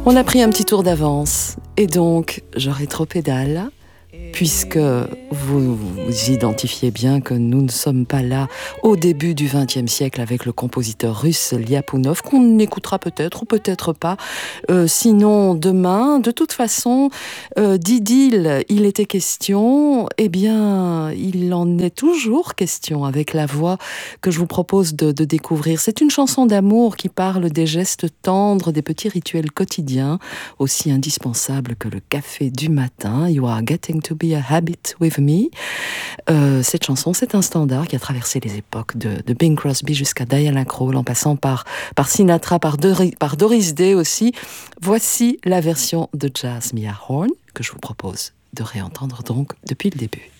On a pris un petit tour d'avance et donc je rétropédale puisque vous identifiez bien que nous ne sommes pas là au début du XXe siècle avec le compositeur russe Lyapunov, qu'on écoutera peut-être ou peut-être pas. Sinon, demain, de toute façon, d'idylle, il était question, eh bien, il en est toujours question avec la voix que je vous propose de découvrir. C'est une chanson d'amour qui parle des gestes tendres, des petits rituels quotidiens, aussi indispensables que le café du matin. You are getting to be a habit with me. Cette chanson, c'est un standard qui a traversé les époques de Bing Crosby jusqu'à Diana Krall, en passant par Sinatra, par Doris Day aussi. Voici la version de Jazz Mia Horn que je vous propose de réentendre donc depuis le début.